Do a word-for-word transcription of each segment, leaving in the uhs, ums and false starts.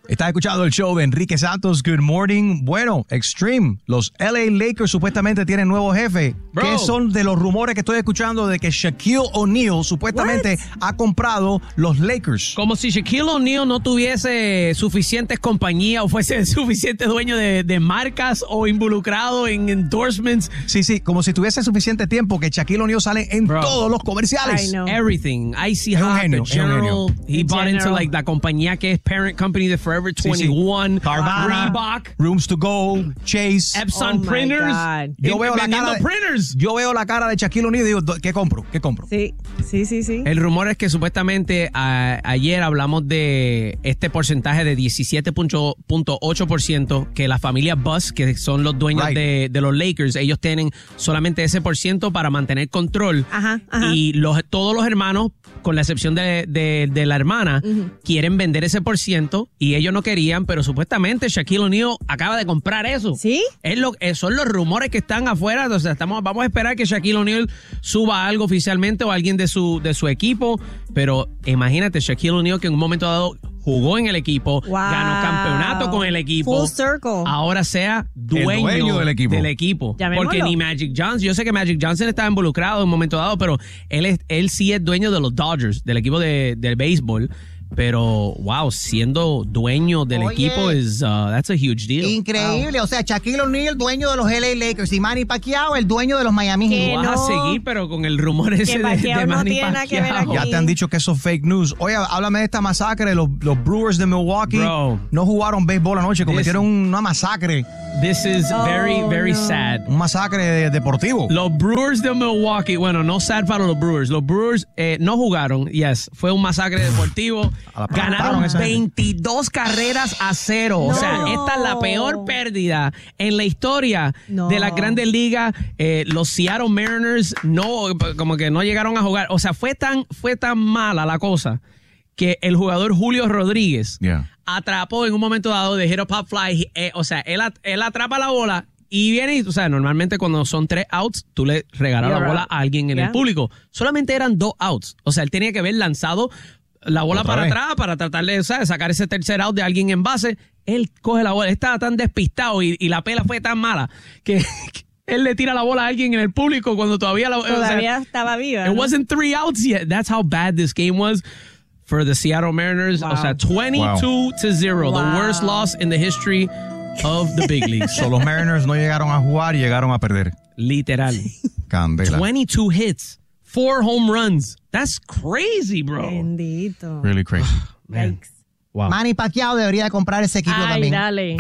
Estás escuchando el show de Enrique Santos. Good morning. Bueno, Extreme. Los L A Lakers supuestamente tienen nuevo jefe. Bro. ¿Qué son de los rumores que estoy escuchando de que Shaquille O'Neal supuestamente What? ha comprado los Lakers? Como si Shaquille O'Neal no tuviese suficientes compañías o fuese suficiente dueño de, de marcas o involucrado en endorsements. Sí, sí, como si tuviese suficiente tiempo que Shaquille O'Neal sale en Bro. todos los comerciales. I know. Everything. Icy Es un Hot, genio, the es un General. genio. He The bought into General. like la compañía que es parent company de Forever Sí, sí. twenty-one, Carvana, Reebok, Rooms to Go, Chase. Epson Oh my Printers. God. Yo veo la vendiendo cara de, printers. yo veo la cara de Shaquille O'Neal y digo, ¿qué compro? ¿Qué compro? Sí, sí, sí, sí. El rumor es que supuestamente a, ayer hablamos de este porcentaje de diecisiete punto ocho por ciento que la familia Buss, que son los dueños Right. de, de los Lakers, ellos tienen solamente ese por ciento para mantener control. Ajá, ajá. Y los, todos los hermanos, con la excepción de, de, de la hermana, uh-huh. quieren vender ese por ciento y ellos no querían, pero supuestamente Shaquille O'Neal acaba de comprar eso. ¿Sí? Es lo, son los rumores que están afuera. O sea, estamos, vamos a esperar que Shaquille O'Neal suba algo oficialmente o alguien de su, de su equipo. Pero imagínate, Shaquille O'Neal que en un momento dado jugó en el equipo, Wow. ganó campeonato con el equipo. Full circle. Ahora sea dueño, El dueño del equipo. Del equipo. Llamémoslo. Porque ni Magic Johnson, yo sé que Magic Johnson estaba involucrado en un momento dado, pero él, es, él sí es dueño de los Dodgers, del equipo de, del béisbol. Pero, wow, siendo dueño del Oye, equipo es uh, that's a huge deal. Increíble, Wow. o sea, Shaquille O'Neal, dueño de los L A Lakers, y Manny Pacquiao, el dueño de los Miami ¿Qué? Heat. Vas no. a seguir, pero con el rumor ese de, Pacquiao de no Manny tiene nada que ver Pacquiao. aquí. Ya te han dicho que eso es fake news. Oye, háblame de esta masacre. Los, los Brewers de Milwaukee Bro. no jugaron béisbol anoche, cometieron This- una masacre. This is Oh, very, very no. sad. Un masacre deportivo. Los Brewers de Milwaukee, bueno, no sad para los Brewers. Los Brewers eh, no jugaron, yes, fue un masacre deportivo. A la Ganaron plantaron esa gente. veintidós carreras a cero. O sea, No. esta es la peor pérdida en la historia No. de las Grandes Ligas. Eh, los Seattle Mariners no, como que no llegaron a jugar. O sea, fue tan, fue tan mala la cosa que el jugador Julio Rodríguez Yeah. atrapó en un momento dado de hit a pop fly. Eh, o sea, él, at- él atrapa la bola y viene y, o sea, normalmente cuando son tres outs, tú le regalas la You're bola out. a alguien en Yeah. el público. Solamente eran dos outs. O sea, él tenía que haber lanzado la bola Otra para vez. atrás para tratar de, ¿sabes?, sacar ese tercer out de alguien en base. Él coge la bola. Él estaba tan despistado y, y la pela fue tan mala que, que él le tira la bola a alguien en el público cuando todavía la Todavía o sea, estaba viva. it ¿no? wasn't three outs yet. That's how bad this game was for the Seattle Mariners. Wow. O sea, twenty-two to zero, Wow. the worst loss in the history of the big leagues. So, los Mariners no llegaron a jugar y llegaron a perder. Literal. Candela. twenty-two hits, four home runs. That's crazy, bro. Bendito. Really crazy. Man. Yikes. Wow. Manny Pacquiao debería de comprar ese equipo Ay, también. dale.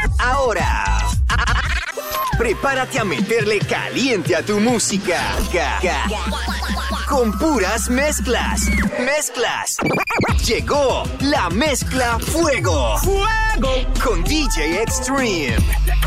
Ahora, prepárate a meterle caliente a tu música. Ca- ca- Con puras mezclas. Mezclas. Llegó la mezcla Fuego. Fuego. Con D J Extreme.